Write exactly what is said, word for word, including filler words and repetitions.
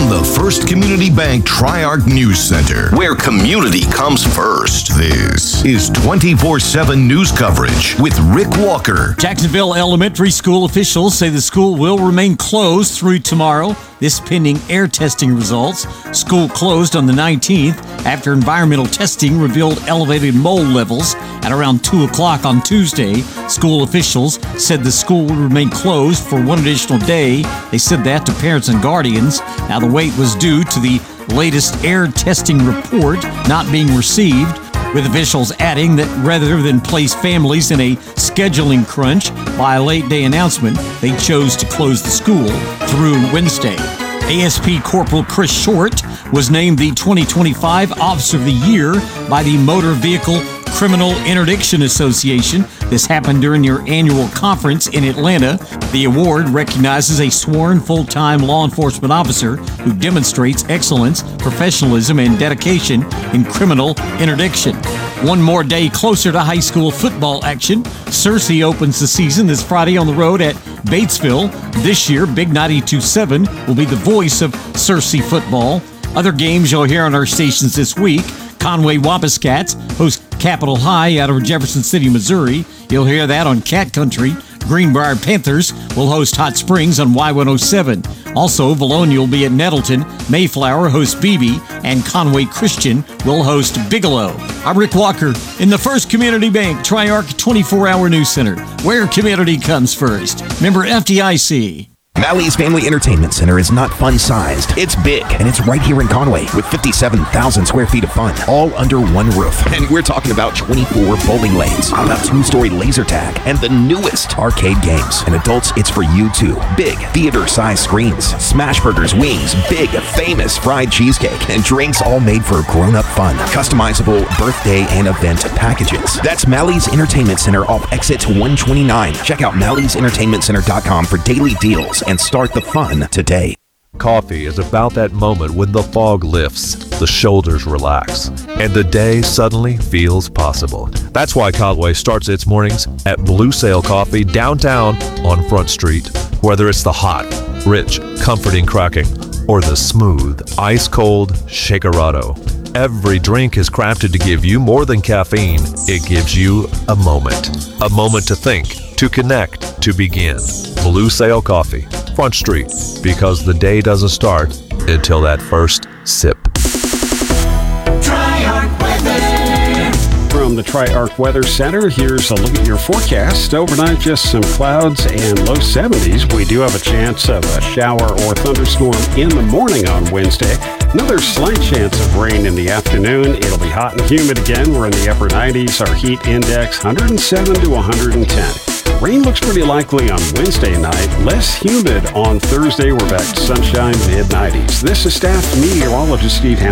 from the First Community Bank Tri-Arc News Center, where community comes first. This is twenty-four seven news coverage with Rick Walker. Jacksonville Elementary School officials say the school will remain closed through tomorrow. This pending air testing results. School closed on the nineteenth after environmental testing revealed elevated mold levels at around two o'clock on Tuesday. School officials said the school would remain closed for one additional day. They said that to parents and guardians. Now, the wait was due to the latest air testing report not being received, with officials adding that rather than place families in a scheduling crunch by a late-day announcement, they chose to close the school through Wednesday. A S P Corporal Chris Short was named the twenty twenty-five Officer of the Year by the Motor Vehicle Criminal Interdiction Association. This happened during their annual conference in Atlanta. The award recognizes a sworn full-time law enforcement officer who demonstrates excellence, professionalism, and dedication in criminal interdiction. One more day closer to high school football action. Searcy opens the season this Friday on the road at Batesville. This year, Big ninety-two point seven will be the voice of Searcy football. Other games you'll hear on our stations this week: Conway Wabascats host Capitol High out of Jefferson City, Missouri. You'll hear that on Cat Country. Greenbrier Panthers will host Hot Springs on Y one oh seven. Also, Valonia will be at Nettleton. Mayflower hosts Beebe, and Conway Christian will host Bigelow. I'm Rick Walker in the First Community Bank Tri-Arc twenty-four hour News Center, where community comes first. Member F D I C. Mally's Family Entertainment Center is not fun-sized. It's big, and it's right here in Conway with fifty-seven thousand square feet of fun, all under one roof. And we're talking about twenty-four bowling lanes, about two-story laser tag, and the newest arcade games. And adults, it's for you too. Big theater-sized screens, smash burgers, wings, big famous fried cheesecake, and drinks all made for grown-up fun. Customizable birthday and event packages. That's Mally's Entertainment Center off exit one twenty-nine. Check out Mally's Entertainment Center dot com for daily deals and start the fun today. Coffee is about that moment when the fog lifts, the shoulders relax, and the day suddenly feels possible. That's why Conway starts its mornings at Blue Sail Coffee downtown on Front Street. Whether it's the hot, rich, comforting cracking, or the smooth, ice-cold Shakerado, every drink is crafted to give you more than caffeine. It gives you a moment. A moment to think, to connect, to begin. Blue Sail Coffee, Front Street, because the day doesn't start until that first sip. Tri-Arc Weather. From the Tri-Arc Weather Center, here's a look at your forecast. Overnight, just some clouds and low seventies. We do have a chance of a shower or thunderstorm in the morning on Wednesday. Another slight chance of rain in the afternoon. It'll be hot and humid again. We're in the upper nineties. Our heat index, one hundred seven to one hundred ten. Rain looks pretty likely on Wednesday night. Less humid on Thursday. We're back to sunshine, mid nineties. This is staff meteorologist Steve Hamilton.